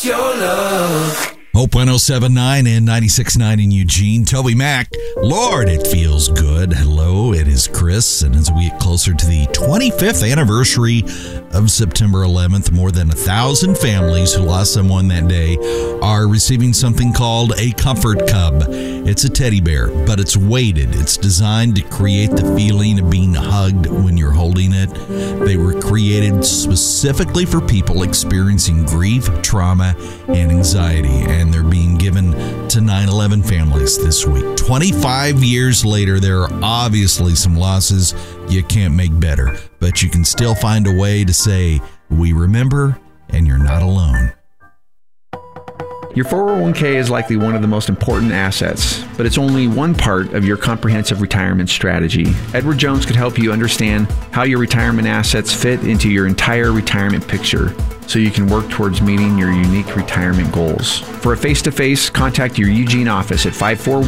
Your love. Hope 107.9 and 96.9 in Eugene. Toby Mac. Lord, it feels good. Hello, it is Chris. And as we get closer to the 25th anniversary of September 11th, more than 1,000 families who lost someone that day are receiving something called a Comfort Cub. It's a teddy bear, but it's weighted. It's designed to create the feeling of being hugged when you're holding it. They were created specifically for people experiencing grief, trauma, and anxiety. And they're being given to 9/11 families this week. 25 years later, there are obviously some losses you can't make better, but you can still find a way to say, we remember, and you're not alone. Your 401k is likely one of the most important assets, but it's only one part of your comprehensive retirement strategy. Edward Jones could help you understand how your retirement assets fit into your entire retirement picture, so you can work towards meeting your unique retirement goals. For a face-to-face, contact your Eugene office at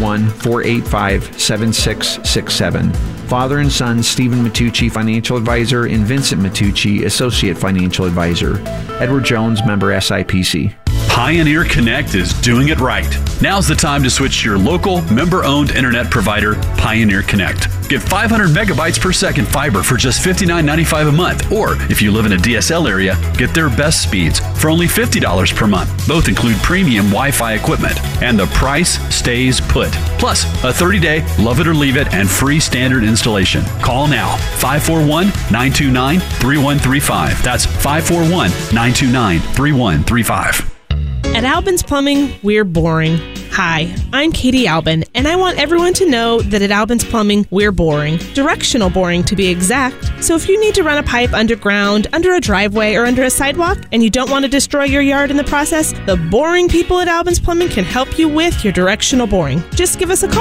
541-485-7667. Father and son, Stephen Matucci, Financial Advisor, and Vincent Matucci, Associate Financial Advisor. Edward Jones, member SIPC. Pioneer Connect is doing it right. Now's the time to switch to your local, member-owned internet provider, Pioneer Connect. Get 500 megabytes per second fiber for just $59.95 a month. Or, if you live in a DSL area, get their best speeds for only $50 per month. Both include premium Wi-Fi equipment. And the price stays put. Plus, a 30-day, love it or leave it, and free standard installation. Call now, 541-929-3135. That's 541-929-3135. At Albin's Plumbing, we're boring. Hi, I'm Katie Albin, and I want everyone to know that at Albin's Plumbing, we're boring. Directional boring, to be exact. So if you need to run a pipe underground, under a driveway, or under a sidewalk, and you don't want to destroy your yard in the process, the boring people at Albin's Plumbing can help you with your directional boring. Just give us a call.